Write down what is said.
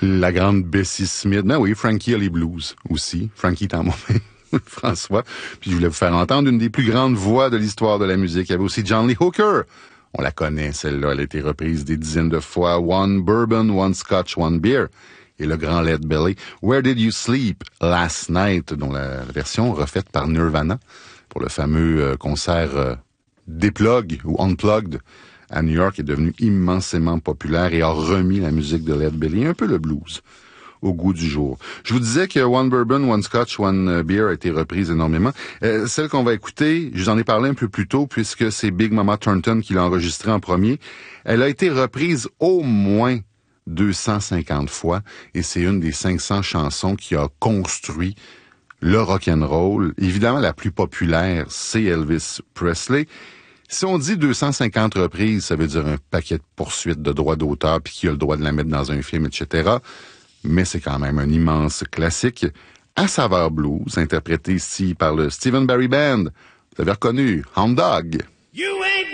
La grande Bessie Smith. Ben oui, Frankie a les blues aussi. Frankie est en moi. François. Puis je voulais vous faire entendre une des plus grandes voix de l'histoire de la musique. Il y avait aussi John Lee Hooker. On la connaît, celle-là. Elle a été reprise des dizaines de fois. One Bourbon, One Scotch, One Beer. Et le grand Led Belly. Where Did You Sleep Last Night, dont la version refaite par Nirvana pour le fameux concert Deplug ou Unplugged à New York est devenu immensément populaire et a remis la musique de Led Belly, un peu le blues, au goût du jour. Je vous disais que One Bourbon, One Scotch, One Beer a été reprise énormément. Celle qu'on va écouter, je vous en ai parlé un peu plus tôt puisque c'est Big Mama Thornton qui l'a enregistrée en premier. Elle a été reprise au moins 250 fois et c'est une des 500 chansons qui a construit le rock'n'roll. Évidemment, la plus populaire, c'est Elvis Presley. Si on dit 250 reprises, ça veut dire un paquet de poursuites de droits d'auteur puis qui a le droit de la mettre dans un film, etc. Mais c'est quand même un immense classique à saveur blues, interprété ici par le Stephen Barry Band. Vous avez reconnu Hound Dog. You ain't